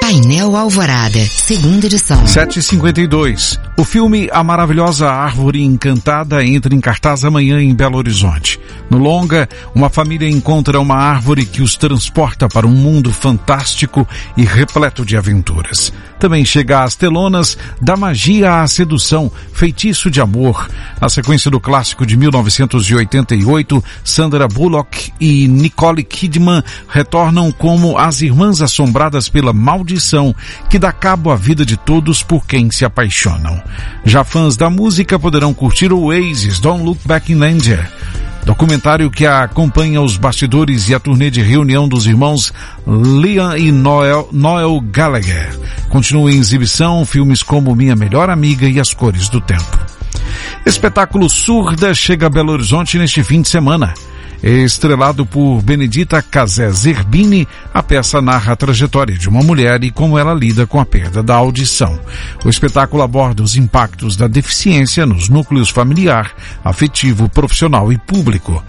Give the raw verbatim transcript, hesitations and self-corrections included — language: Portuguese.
Painel Alvorada, segunda edição. sete e cinquenta e dois. O filme A Maravilhosa Árvore Encantada entra em cartaz amanhã em Belo Horizonte. No longa, uma família encontra uma árvore que os transporta para um mundo fantástico e repleto de aventuras. Também chega às telonas Da Magia à Sedução, Feitiço de Amor. A sequência do clássico de mil novecentos e oitenta e oito, Sandra Bullock e Nicole Kidman retornam como as irmãs assombradas pela maldição que dá cabo à vida de todos por quem se apaixonam. Já fãs da música poderão curtir o Oasis, Don't Look Back in Anger, documentário que acompanha os bastidores e a turnê de reunião dos irmãos Liam e Noel, Noel Gallagher. Continua em exibição filmes como Minha Melhor Amiga e As Cores do Tempo. Espetáculo Surda chega a Belo Horizonte neste fim de semana. Estrelado por Benedita Casé Zerbini, a peça narra a trajetória de uma mulher e como ela lida com a perda da audição. O espetáculo aborda os impactos da deficiência nos núcleos familiar, afetivo, profissional e público.